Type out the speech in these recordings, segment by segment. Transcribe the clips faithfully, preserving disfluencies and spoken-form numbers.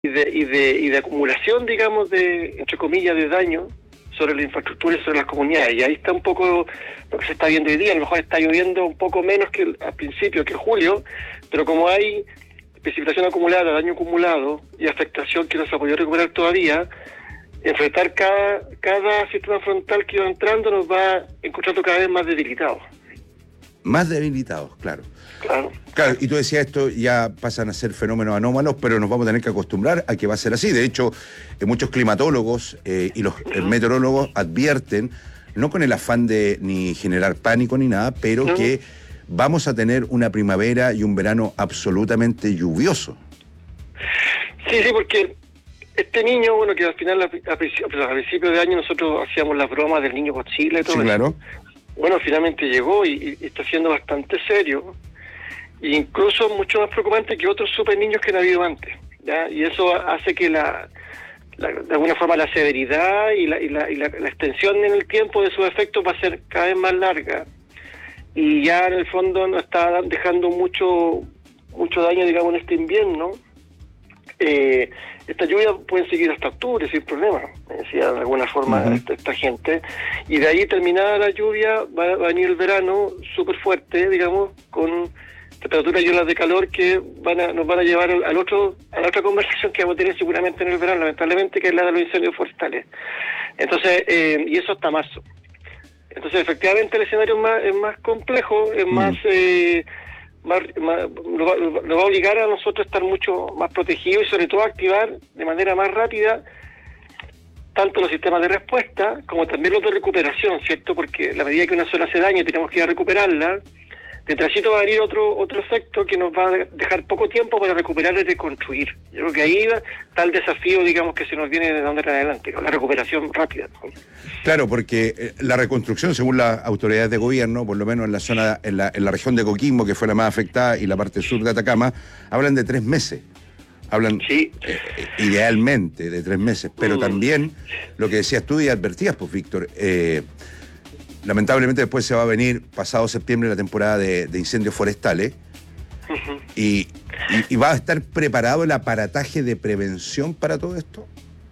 y de, y de, y de acumulación, digamos, de, entre comillas, de daño sobre la infraestructura y sobre las comunidades. Y ahí está un poco lo que se está viendo hoy día. A lo mejor está lloviendo un poco menos que el, al principio, que julio, pero como hay precipitación acumulada, daño acumulado y afectación que no se ha podido recuperar todavía, enfrentar cada, cada sistema frontal que va entrando nos va encontrando cada vez más debilitados. Más debilitados, claro. Claro. Claro, y tú decías, esto ya pasan a ser fenómenos anómalos, pero nos vamos a tener que acostumbrar a que va a ser así. De hecho, eh, muchos climatólogos eh, y los uh-huh. meteorólogos advierten, no con el afán de ni generar pánico ni nada, pero uh-huh. que vamos a tener una primavera y un verano absolutamente lluvioso. Sí, sí, porque este niño, bueno, que al final, a, a, a principios de año nosotros hacíamos las bromas del niño Godzilla y todo sí, eso. Claro. Bueno, finalmente llegó y, y está siendo bastante serio. E incluso mucho más preocupante que otros super niños que han habido antes, ¿ya? Y eso hace que la, la de alguna forma la severidad y, la, y, la, y la, la extensión en el tiempo de sus efectos va a ser cada vez más larga, y ya en el fondo nos está dejando mucho mucho daño, digamos, en este invierno. Eh, estas lluvias pueden seguir hasta octubre sin problema, me decía de alguna forma uh-huh. esta, esta gente, y de ahí terminada la lluvia va, va a venir el verano súper fuerte, digamos, con temperaturas y olas de calor que van a, nos van a llevar al, al otro a la otra conversación que vamos a tener seguramente en el verano, lamentablemente, que es la de los incendios forestales. Entonces, eh, y eso hasta marzo. Entonces, efectivamente, el escenario es más, es más complejo, es mm. más, eh, más, más nos, va, nos va a obligar a nosotros a estar mucho más protegidos y sobre todo a activar de manera más rápida tanto los sistemas de respuesta como también los de recuperación, ¿cierto? Porque a la medida que una zona hace daño y tenemos que ir a recuperarla, detrásito va a venir otro otro efecto que nos va a dejar poco tiempo para recuperar y reconstruir. Yo creo que ahí está el desafío, digamos, que se nos viene de donde en adelante, la recuperación rápida, ¿no? Claro, porque la reconstrucción, según las autoridades de gobierno, por lo menos en la zona, en la, en la región de Coquimbo, que fue la más afectada, y la parte sur de Atacama, hablan de tres meses. Hablan sí. eh, idealmente de tres meses, pero mm. también lo que decías tú y advertías, pues, Víctor, eh, lamentablemente después se va a venir, pasado septiembre, la temporada de, de incendios forestales. Uh-huh. y, y, y va a estar preparado el aparataje de prevención para todo esto.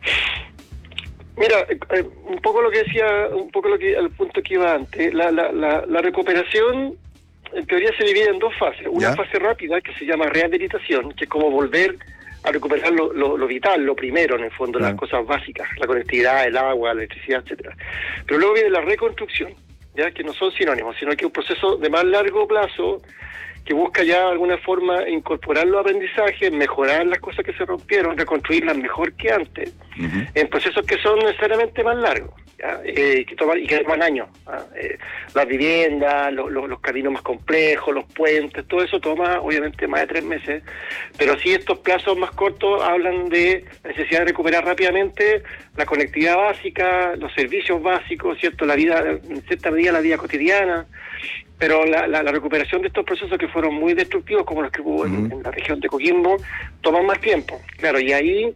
Mira, eh, un poco lo que decía, un poco lo que al punto que iba antes, la, la, la, la recuperación en teoría se divide en dos fases. Una ¿Ya? fase rápida que se llama rehabilitación, que es como volver a recuperar lo, lo, lo vital, lo primero, en el fondo, claro. Las cosas básicas, la conectividad, el agua, la electricidad, etcétera. Pero luego viene la reconstrucción, ya que no son sinónimos, sino que es un proceso de más largo plazo que busca ya de alguna forma incorporar los aprendizajes, mejorar las cosas que se rompieron, reconstruirlas mejor que antes, uh-huh. en procesos que son necesariamente más largos, ¿ya? Eh, que toman, y que toman años. Eh, las viviendas, lo, lo, los caminos más complejos, los puentes, todo eso toma obviamente más de tres meses, pero sí estos plazos más cortos hablan de la necesidad de recuperar rápidamente la conectividad básica, los servicios básicos, ¿cierto? La vida, en cierta medida la vida cotidiana. Pero la, la, la recuperación de estos procesos que fueron muy destructivos, como los que hubo uh-huh. en, en la región de Coquimbo, toman más tiempo. Claro, y ahí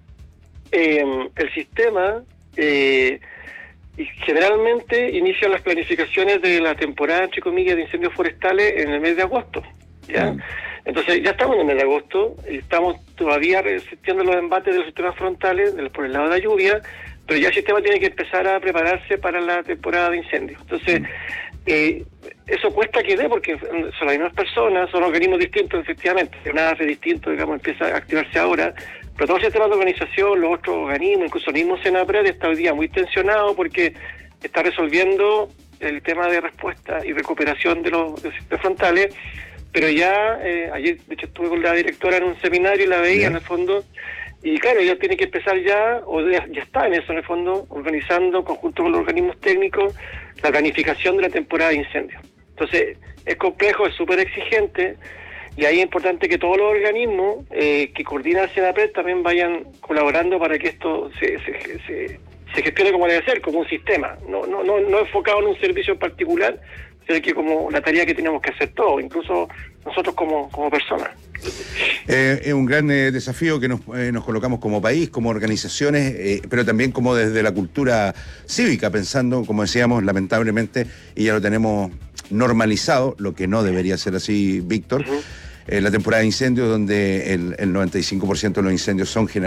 eh, el sistema eh, generalmente inicia las planificaciones de la temporada, entre comillas, de incendios forestales en el mes de agosto, ¿ya? Uh-huh. Entonces ya estamos en el mes de agosto, y estamos todavía resistiendo los embates de los sistemas frontales por el lado de la lluvia, pero ya el sistema tiene que empezar a prepararse para la temporada de incendios. Entonces, eh, eso cuesta que dé, porque son las mismas personas, son organismos distintos, efectivamente. Nada hace distinto, digamos, empieza a activarse ahora, pero todo el sistema de organización, los otros organismos, incluso el mismo Senapred está hoy día muy tensionado porque está resolviendo el tema de respuesta y recuperación de los, de los sistemas frontales, pero ya, eh, ayer de hecho estuve con la directora en un seminario y la veía, yeah. en el fondo, y claro, ella tiene que empezar ya, o ya, ya está en eso en el fondo, organizando, conjunto con los organismos técnicos, la planificación de la temporada de incendios. Entonces, es complejo, es súper exigente, y ahí es importante que todos los organismos eh, que coordinan el Senapred también vayan colaborando para que esto se, se, se, se gestione como debe ser, como un sistema, no, no, no, no enfocado en un servicio en particular, sino que como la tarea que tenemos que hacer todos, incluso nosotros como, como personas. Eh, es un gran eh, desafío que nos, eh, nos colocamos como país, como organizaciones, eh, pero también como desde la cultura cívica, pensando, como decíamos, lamentablemente, y ya lo tenemos normalizado, lo que no debería ser así, Víctor, uh-huh. eh, la temporada de incendios, donde el, el noventa y cinco por ciento de los incendios son generados